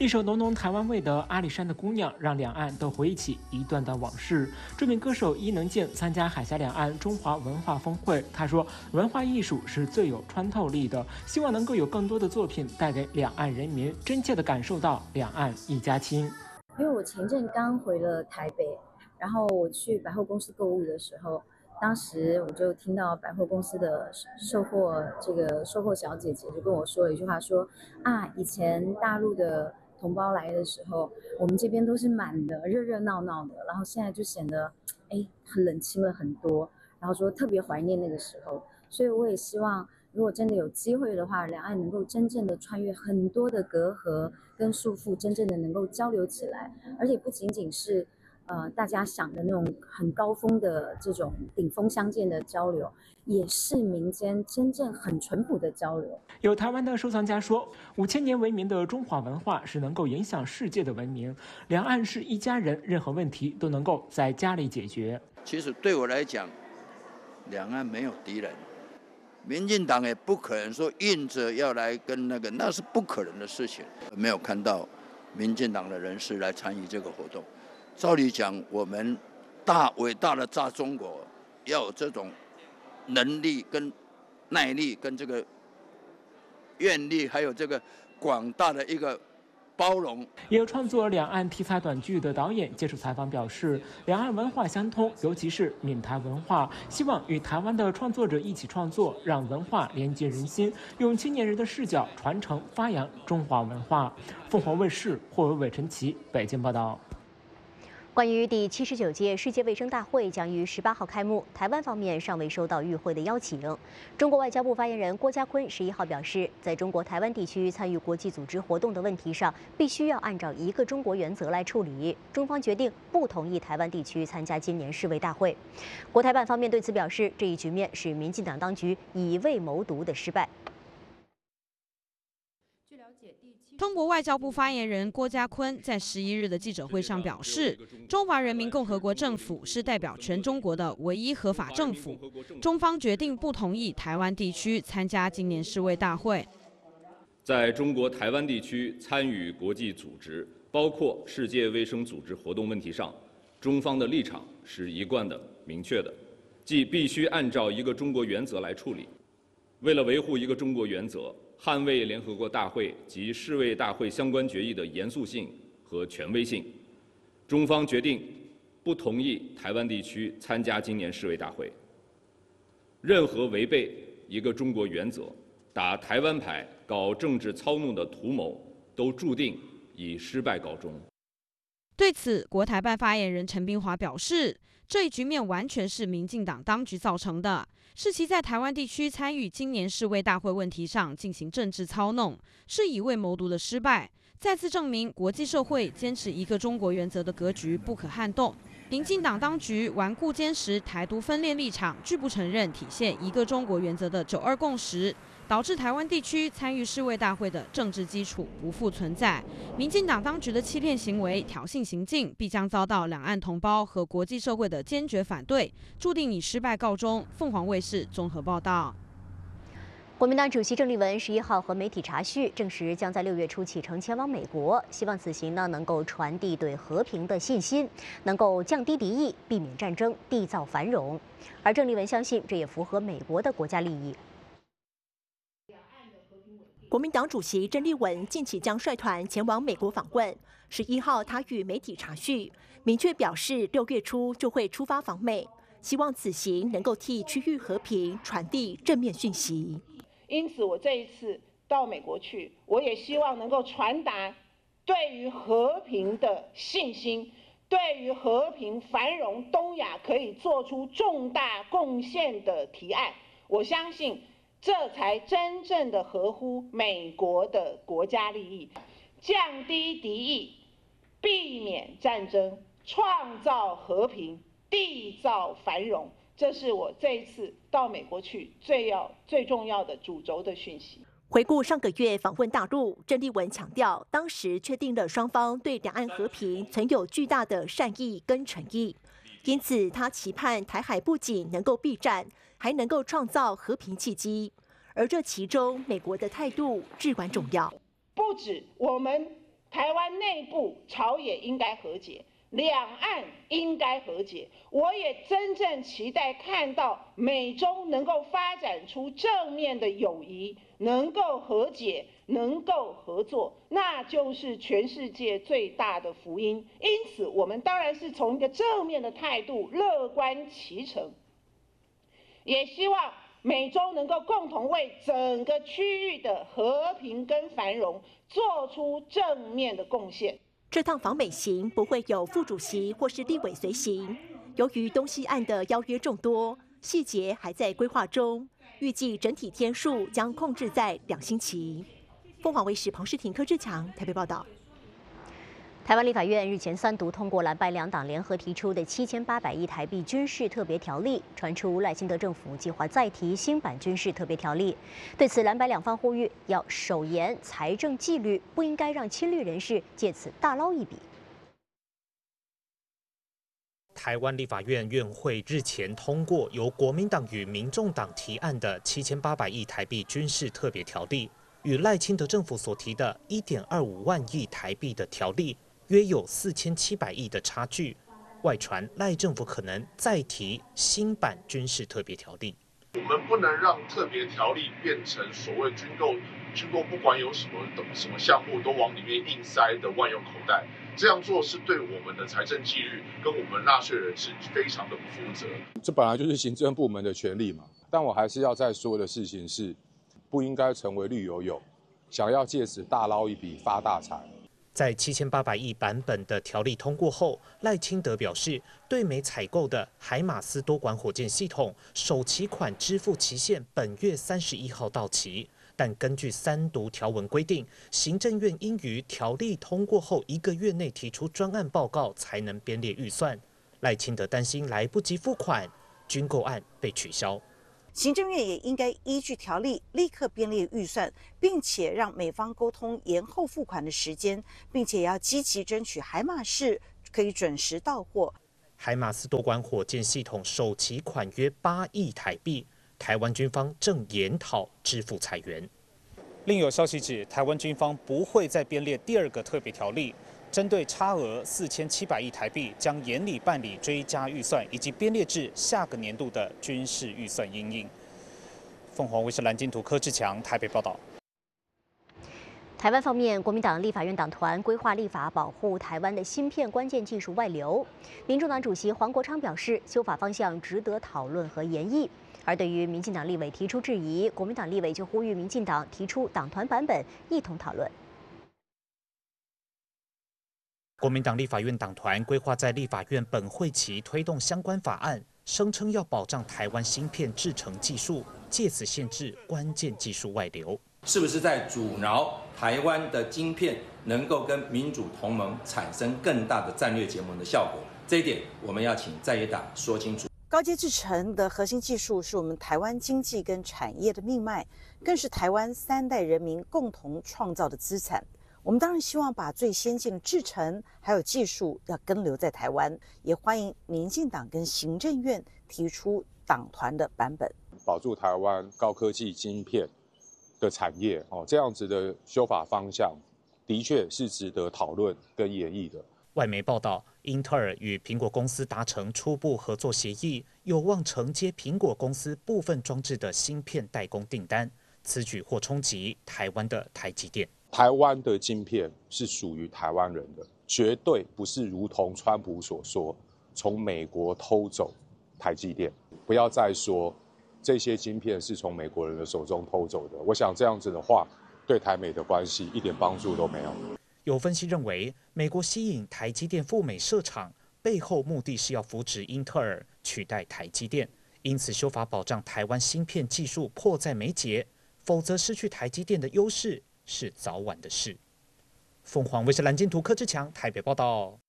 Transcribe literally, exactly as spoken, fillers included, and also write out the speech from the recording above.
一首浓浓台湾味的《阿里山的姑娘》让两岸都回忆起一段段往事。著名歌手伊能静参加海峡两岸中华文化峰会，他说：“文化艺术是最有穿透力的，希望能够有更多的作品带给两岸人民，真切地感受到两岸一家亲。” 因为我前阵刚回了台北，然后我去百货公司购物的时候。当时我就听到百货公司的售货这个售货小姐姐就跟我说了一句话说，说啊，以前大陆的同胞来的时候，我们这边都是满的，热热闹闹的，然后现在就显得哎很冷清了很多，然后说特别怀念那个时候。所以我也希望，如果真的有机会的话，两岸能够真正的穿越很多的隔阂跟束缚，真正的能够交流起来，而且不仅仅是。呃，大家想的那种很高峰的这种顶峰相见的交流，也是民间真正很淳朴的交流。 有台湾的收藏家说，五千年为名的中华文化是能够影响世界的文明，两岸是一家人，任何问题都能够在家里解决。 其实对我来讲，两岸没有敌人，民进党也不可能说硬着要来跟那个，那是不可能的事情。没有看到民进党的人士来参与这个活动。照理讲，我们大伟大的大中国要有这种能力、跟耐力、跟这个愿力，还有这个广大的一个包容。 也有创作两岸题材短剧的导演接受采访表示，两岸文化相通，尤其是闽台文化，希望与台湾的创作者一起创作，让文化连接人心，用青年人的视角传承发扬中华文化。凤凰卫视霍伟伟、陈琦北京报道。 关于第七十九届世界卫生大会将于十八号开幕，台湾方面尚未收到与会的邀请。中国外交部发言人郭家坤十一号表示，在中国台湾地区参与国际组织活动的问题上，必须要按照一个中国原则来处理。中方决定不同意台湾地区参加今年世卫大会。国台办方面对此表示，这一局面是民进党当局以卫谋独的失败。 中国外交部发言人郭家坤在十一日的记者会上表示，中华人民共和国政府是代表全中国的唯一合法政府，中方决定不同意台湾地区参加今年世卫大会。 在中国台湾地区参与国际组织，包括世界卫生组织活动问题上，中方的立场是一贯的、明确的，即必须按照一个中国原则来处理。为了维护一个中国原则，捍卫联合国大会及世卫大会相关决议的严肃性和权威性，中方决定不同意台湾地区参加今年世卫大会。任何违背一个中国原则、打台湾牌、搞政治操弄的图谋，都注定以失败告终。 对此，国台办发言人陈冰华表示，这一局面完全是民进党当局造成的，是其在台湾地区参与今年世卫大会问题上进行政治操弄，是以卫谋独的失败，再次证明国际社会坚持一个中国原则的格局不可撼动。民进党当局顽固坚持台独分裂立场，拒不承认体现一个中国原则的九二共识，导致台湾地区参与世卫大会的政治基础不复存在。民进党当局的欺骗行为、挑衅行径，必将遭到两岸同胞和国际社会的坚决反对，注定以失败告终。凤凰卫视综合报道。 国民党主席郑丽文十一号和媒体查叙，证实将在六月初启程前往美国，希望此行呢能够传递对和平的信心，能够降低敌意，避免战争，缔造繁荣。而郑丽文相信，这也符合美国的国家利益。 国民党主席郑丽文近期将率团前往美国访问。十一号，他与媒体查叙，明确表示六月初就会出发访美，希望此行能够替区域和平传递正面讯息。 因此，我这一次到美国去，我也希望能够传达对于和平的信心，对于和平繁荣东亚可以做出重大贡献的提案。我相信，这才真正的合乎美国的国家利益，降低敌意，避免战争，创造和平，缔造繁荣。这是我这一次到美国去最要最重要的主轴的讯息。 回顾上个月访问大陆，郑丽文强调，当时确定了双方对两岸和平存有巨大的善意跟诚意，因此他期盼台海不仅能够避战，还能够创造和平契机。而这其中，美国的态度至关重要。 不止我们台湾内部朝野应该和解，两岸应该和解。我也真正期待看到美中能够发展出正面的友谊，能够和解，能够合作，那就是全世界最大的福音。因此，我们当然是从一个正面的态度，乐观其成，也希望美中能够共同为整个区域的和平跟繁荣做出正面的贡献。 这趟访美行不会有副主席或是立委随行，由于东西岸的邀约众多，细节还在规划中，预计整体天数将控制在两星期。凤凰卫视彭世廷、柯志强台北报道。 台湾立法院日前三读通过蓝白两党联合提出的七千八百亿台币军事特别条例，传出赖清德政府计划再提新版军事特别条例。对此，蓝白两方呼吁要守严财政纪律，不应该让亲绿人士借此大捞一笔。 台湾立法院院会日前通过由国民党与民众党提案的七千八百亿台币军事特别条例，与赖清德政府所提的一点二五万亿台币的条例约有四千七百亿的差距。外传赖政府可能再提新版军事特别条例。 我们不能让特别条例变成所谓军购，军购不管有什么什么项目都往里面硬塞的万用口袋。这样做是对我们的财政纪律跟我们纳税人是非常的不负责。 这本来就是行政部门的权利嘛，但我还是要再说的事情是，不应该成为绿油油，想要借此大捞一笔发大财。 在七千八百亿版本的条例通过后，赖清德表示，对美采购的海马斯多管火箭系统首期款支付期限本月三十一号到期，但根据三读条文规定，行政院应于条例通过后一个月内提出专案报告，才能编列预算。赖清德担心来不及付款，军购案被取消。 行政院也应该依据条例立刻编列预算，并且让美方沟通延后付款的时间，并且要积极争取海马式可以准时到货。 海马斯多管火箭系统首期款约八亿台币，台湾军方正研讨支付裁员。 另有消息指，台湾军方不会再编列第二个特别条例。针对差额四千七百亿台币，将严厉办理追加预算，以及编列至下个年度的军事预算因应。凤凰卫视蓝金图柯志强台北报道。 台湾方面，国民党立法院党团规划立法保护台湾的芯片关键技术外流。民众党主席黄国昌表示，修法方向值得讨论和研议。而对于民进党立委提出质疑，国民党立委就呼吁民进党提出党团版本，一同讨论。 国民党立法院党团规划在立法院本会期推动相关法案，声称要保障台湾芯片制程技术，借此限制关键技术外流。 是不是在阻挠台湾的晶片能够跟民主同盟产生更大的战略结盟的效果？这一点我们要请在野党说清楚。 高阶制程的核心技术是我们台湾经济跟产业的命脉，更是台湾三代人民共同创造的资产。我们当然希望把最先进的制程还有技术要根留在台湾，也欢迎民进党跟行政院提出党团的版本， 保住台湾高科技晶片的产业哦，这样子的修法方向的确是值得讨论跟研议的。 外媒报道，英特尔与苹果公司达成初步合作协议，有望承接苹果公司部分装置的芯片代工订单，此举或冲击台湾的台积电。 台湾的晶片是属于台湾人的，绝对不是如同川普所说，从美国偷走台积电。不要再说这些晶片是从美国人的手中偷走的，我想这样子的话，对台美的关系一点帮助都没有。 有分析认为，美国吸引台积电赴美设厂，背后目的是要扶植英特尔取代台积电，因此修法保障台湾芯片技术迫在眉睫，否则失去台积电的优势是早晚的事。凤凰卫视蓝金图柯志强台北报道。